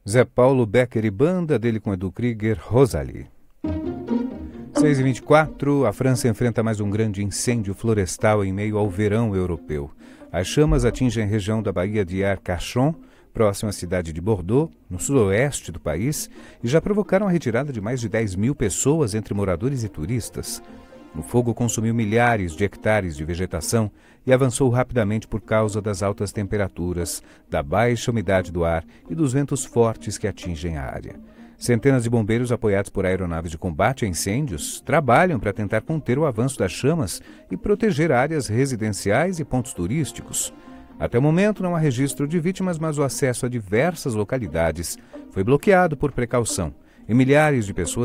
Zé Paulo, Becker e banda, dele com Edu Krieger, Rosalie. 6h24, a França enfrenta mais um grande incêndio florestal em meio ao verão europeu. As chamas atingem a região da Baía de Arcachon, próxima à cidade de Bordeaux, no sudoeste do país, e já provocaram a retirada de mais de 10 mil pessoas, entre moradores e turistas. O fogo consumiu milhares de hectares de vegetação e avançou rapidamente por causa das altas temperaturas, da baixa umidade do ar e dos ventos fortes que atingem a área. Centenas de bombeiros, apoiados por aeronaves de combate a incêndios, trabalham para tentar conter o avanço das chamas e proteger áreas residenciais e pontos turísticos. Até o momento não há registro de vítimas, mas o acesso a diversas localidades foi bloqueado por precaução e milhares de pessoas